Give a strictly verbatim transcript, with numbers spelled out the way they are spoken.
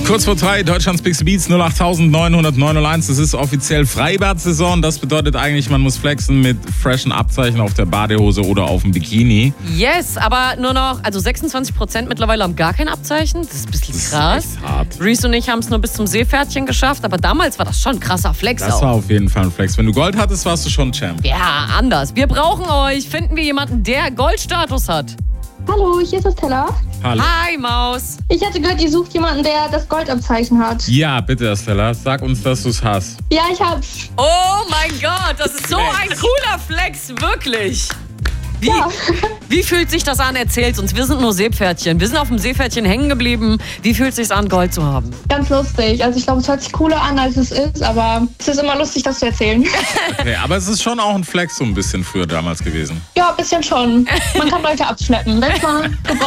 Kurz vor drei, Deutschlands Big Beats null acht neun null neun null eins. Das ist offiziell Freibad-Saison. Das bedeutet eigentlich, man muss flexen mit freshen Abzeichen auf der Badehose oder auf dem Bikini. Yes, aber nur noch, also sechsundzwanzig Prozent mittlerweile haben gar kein Abzeichen. Das ist ein bisschen Das krass. ist echt hart. Reese und ich haben es nur bis zum Seepferdchen geschafft, aber damals war das schon ein krasser Flex Das auch. war auf jeden Fall ein Flex. Wenn du Gold hattest, warst du schon Champ. Ja, anders. Wir brauchen euch. Finden wir jemanden, der Goldstatus hat. Hallo, hier ist Estella. Hallo. Hi, Maus. Ich hatte gehört, ihr sucht jemanden, der das Goldabzeichen hat. Ja, bitte, Estella. Sag uns, dass du es hast. Ja, ich hab's. Oh mein Gott, das ist so ein cooler Flex, wirklich. Wie, Ja. wie fühlt sich das an? Erzählt uns. Wir sind nur Seepferdchen. Wir sind auf dem Seepferdchen hängen geblieben. Wie fühlt es sich an, Gold zu haben? Ganz lustig. Also ich glaube, es hört sich cooler an, als es ist, aber es ist immer lustig, das zu erzählen. Okay, aber es ist schon auch ein Flex so ein bisschen früher damals gewesen. Ja, ein bisschen schon. Man kann Leute abschleppen, wenn es mal